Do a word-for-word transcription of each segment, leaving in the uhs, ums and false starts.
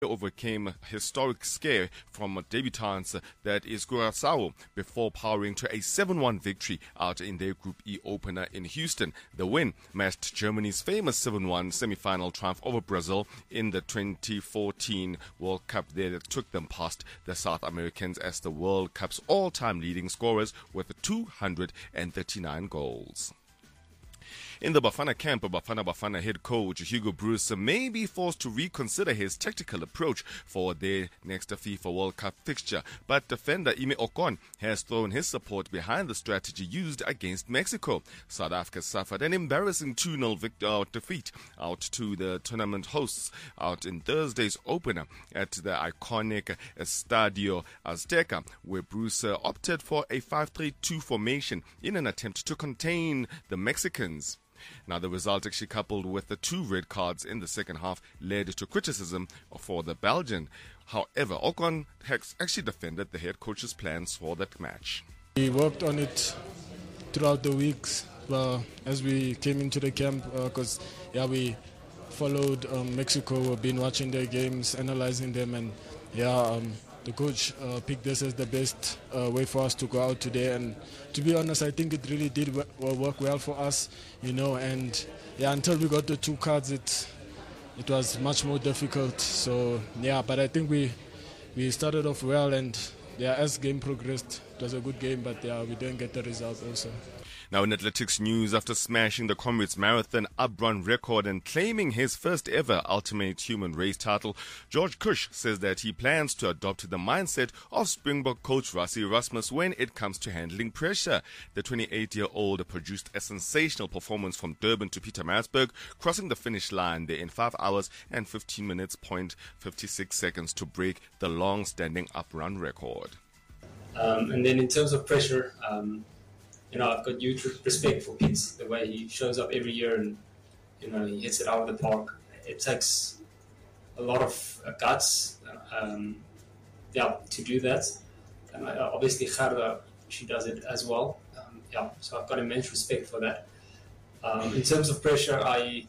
overcame a historic scare from debutants that is Curaçao before powering to a seven one victory out in their Group E opener in Houston. The win matched Germany's famous seven one semi-final triumph over Brazil in the twenty fourteen World Cup there that took them past the South Americans as the World Cup's all-time leading scorers with two hundred thirty-nine goals. In the Bafana camp, Bafana Bafana head coach Hugo Broos may be forced to reconsider his tactical approach for their next FIFA World Cup fixture. But defender Ime Ocon has thrown his support behind the strategy used against Mexico. South Africa suffered an embarrassing two nil victory defeat out to the tournament hosts out in Thursday's opener at the iconic Estadio Azteca, where Broos opted for a five three two formation in an attempt to contain the Mexicans. Now, the result, actually coupled with the two red cards in the second half, led to criticism for the Belgian. However, Ocon has actually defended the head coach's plans for that match. We worked on it throughout the weeks uh, as we came into the camp because, uh, yeah, we followed um, Mexico. We've been watching their games, analyzing them, and, yeah, um, the coach uh, picked this as the best uh, way for us to go out today. And to be honest, I think it really did w- work well for us, you know. And yeah, until we got the two cards, it it was much more difficult. So yeah, but I think we we started off well, and yeah, as game progressed, it was a good game. But yeah, we didn't get the result also. Now in athletics news, after smashing the Comrades Marathon up-run record and claiming his first ever Ultimate Human Race title, George Kush says that he plans to adopt the mindset of Springbok coach Rassie Erasmus when it comes to handling pressure. The twenty-eight-year-old produced a sensational performance from Durban to Pietermaritzburg, crossing the finish line there in five hours and fifteen minutes point five six seconds to break the long-standing up-run record. Um, and then in terms of pressure, um, you know, I've got huge respect for Pete, the way he shows up every year and, you know, he hits it out of the park. It takes a lot of uh, guts, um, yeah, to do that. And uh, obviously, Gerda, she does it as well. Um, yeah, so I've got immense respect for that. Um, in terms of pressure, I,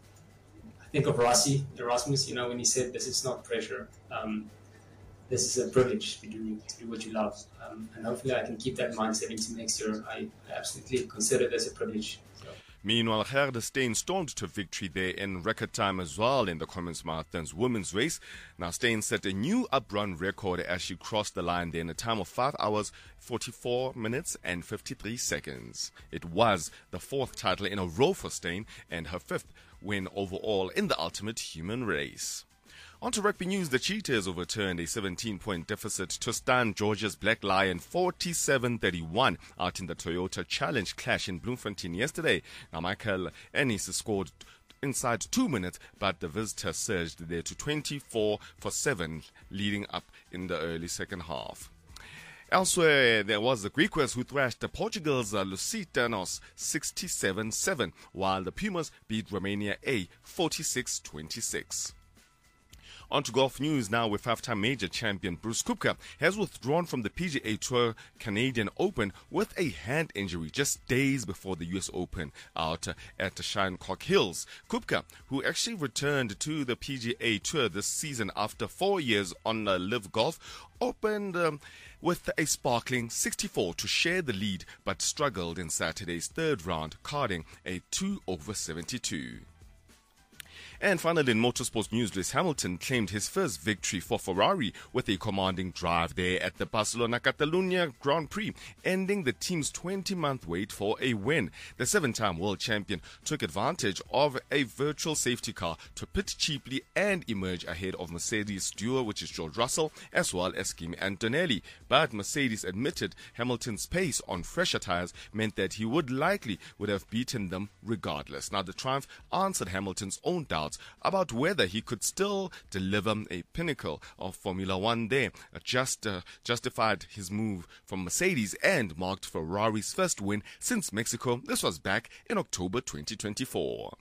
I think of Rassie Erasmus, you know, when he said this is not pressure. Um, This is a privilege to do, to do what you love. Um, and hopefully I can keep that mindset into next year. I, I absolutely consider this a privilege. So. Meanwhile, Gerda Steyn stormed to victory there in record time as well in the Comrades Marathon's women's race. Now, Steyn set a new up-run record as she crossed the line there in a time of five hours, forty-four minutes and fifty-three seconds. It was the fourth title in a row for Steyn and her fifth win overall in the Ultimate Human Race. On to rugby news, the Cheetahs overturned a seventeen-point deficit to stun Georgia's Black Lion forty-seven thirty-one out in the Toyota Challenge clash in Bloemfontein yesterday. Now, Michael Ennis scored inside two minutes, but the visitors surged there to twenty-four for seven, leading up in the early second half. Elsewhere, there was the Griquas who thrashed the Portugal's uh, Lusitanos sixty-seven seven, while the Pumas beat Romania A forty-six twenty-six. On to golf news now, with five-time major champion Bruce Kupka has withdrawn from the P G A Tour Canadian Open with a hand injury just days before the U S Open out at the Shinnecock Hills. Kupka, who actually returned to the P G A Tour this season after four years on uh, Live Golf, opened um, with a sparkling sixty-four to share the lead, but struggled in Saturday's third round, carding a two over seventy-two. And finally, in motorsports news, Lewis Hamilton claimed his first victory for Ferrari with a commanding drive there at the Barcelona-Catalunya Grand Prix, ending the team's twenty-month wait for a win. The seven-time world champion took advantage of a virtual safety car to pit cheaply and emerge ahead of Mercedes' duo, which is George Russell, as well as Kimi Antonelli. But Mercedes admitted Hamilton's pace on fresher tires meant that he would likely would have beaten them regardless. Now, the triumph answered Hamilton's own doubts about whether he could still deliver a pinnacle of Formula One there. Just uh, justified his move from Mercedes and marked Ferrari's first win since Mexico. This was back in October twenty twenty-four.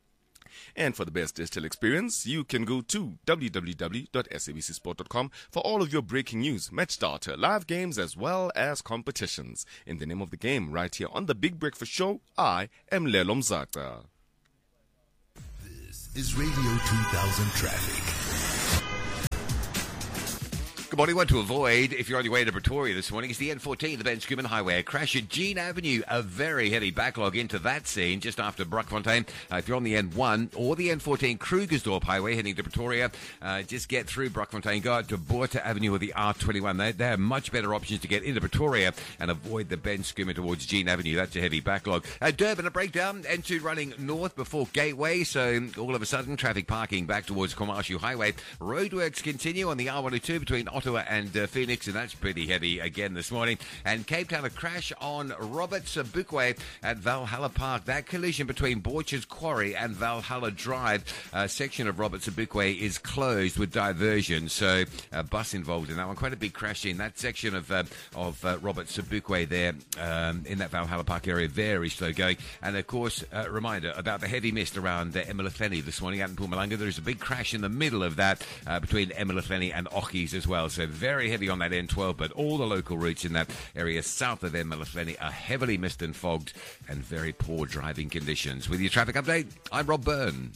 And for the best digital experience, you can go to w w w dot s a b c sport dot com for all of your breaking news, match data, live games, as well as competitions. In the name of the game, right here on the Big Breakfast Show, I am Lelo Mzata. Is Radio two thousand traffic. Good morning. One to avoid if you're on your way to Pretoria this morning is the N fourteen, the Ben Schoeman Highway. A crash at Jean Avenue, a very heavy backlog into that scene just after Brockfontein. Uh, if you're on the N one or the N fourteen Krugersdorp Highway heading to Pretoria, uh, just get through Brockfontein, go out to Botha Avenue or the R twenty-one. They, they have much better options to get into Pretoria and avoid the Ben Schoeman towards Jean Avenue. That's a heavy backlog. Uh, Durban, a breakdown. N two running north before Gateway, so all of a sudden traffic parking back towards Komashu Highway. Roadworks continue on the R one oh two between Ottawa and uh, Phoenix, and that's pretty heavy again this morning. And Cape Town, a crash on Robert Sobukwe at Valhalla Park. That collision between Borchers Quarry and Valhalla Drive, a section of Robert Sobukwe is closed with diversion, so a bus involved in that one. Quite a big crash in that section of uh, of uh, Robert Sobukwe there um, in that Valhalla Park area. Very slow going. And of course, a uh, reminder about the heavy mist around uh, Emelefeni this morning out in Mpumalanga. There is a big crash in the middle of that uh, between Emelefeni and Ochis as well. So very heavy on that N twelve, but all the local routes in that area south of Emelefeni are heavily mist and fogged and very poor driving conditions. With your traffic update, I'm Rob Byrne.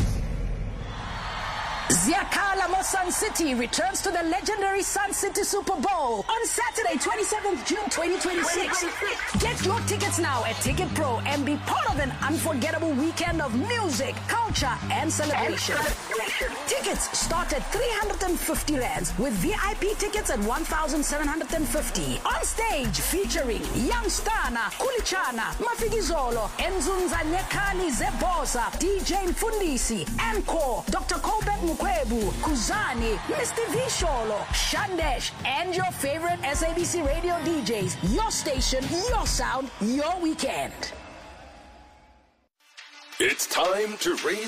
Ziakala Mo Sun City returns to the legendary Sun City Super Bowl on Saturday, twenty-seventh of June, twenty twenty-six. Get your tickets now at Ticket Pro and be part of an unforgettable weekend of music, culture, and celebration. Tickets start at three hundred fifty rands with V I P tickets at one thousand seven hundred fifty. On stage featuring Young Stana, Kulichana, Mafikizolo, Enzunza Nyekali Zebosa, D J Mfundisi, Encore, Doctor Colbert Mukwebu, Kuzani, Mister Visholo, Shandesh, and your favorite S A B C radio D Js. Your station, your sound, your weekend. It's time to raise